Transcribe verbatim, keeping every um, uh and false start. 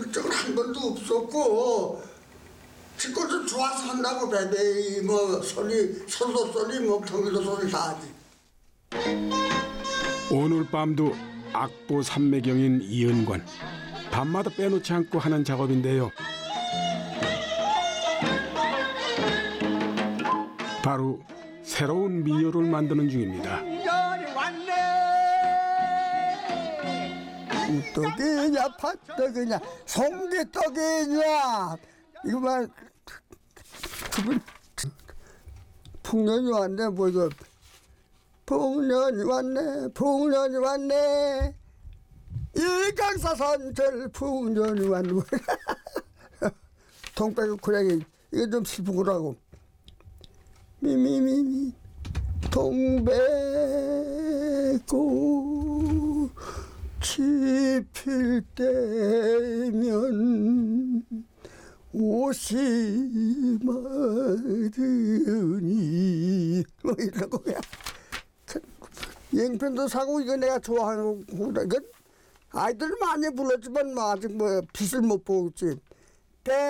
적은 한 번도 없었고 집것도 좋아서 한다고 베베이 뭐 소리 서도 소리 뭐 경기도 소리 다 하지. 오늘 밤도 악보 삼매경인 이은관. 밤마다 빼놓지 않고 하는 작업인데요. 바로 새로운 민요를 만드는 중입니다. 우떡이냐 팥떡이냐 송기떡이냐 이거만 그분 풍년이 왔네 뭐 이거 풍년이 왔네 풍년이 왔네 일강사산절 풍년이 왔네 동백의 고양이 이거 좀 슬픈 거라고 미미미미 동백꽃 피필 때면 옷이 마르니 뭐 이런 거야. 영편도 사고 이거 내가 좋아하는 거다. 이건 아이들 많이 불렀지만 뭐 아직 뭐 빛을 못 보고 있지.